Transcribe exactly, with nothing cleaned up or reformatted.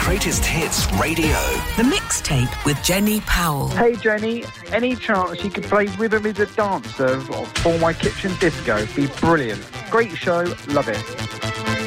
Greatest Hits Radio. The Mixtape with Jenny Powell. Hey Jenny, any chance you could play Rhythm is a Dancer for my kitchen disco? Be brilliant. Great show, love it.